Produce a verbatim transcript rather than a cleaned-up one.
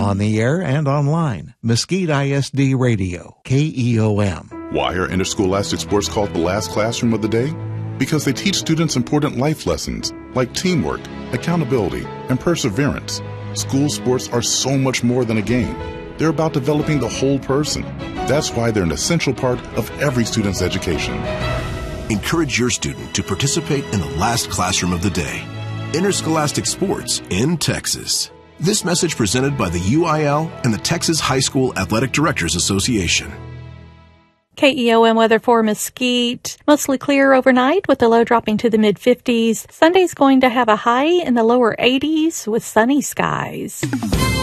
On the air and online, Mesquite I S D Radio, K E O M. Why are interscholastic sports called the last classroom of the day? Because they teach students important life lessons like teamwork, accountability, and perseverance. School sports are so much more than a game. They're about developing the whole person. That's why they're an essential part of every student's education. Encourage your student to participate in the last classroom of the day. Interscholastic Sports in Texas. This message presented by the U I L and the Texas High School Athletic Directors Association. K E O M weather for Mesquite. Mostly clear overnight with the low dropping to the mid fifties. Sunday's going to have a high in the lower eighties with sunny skies.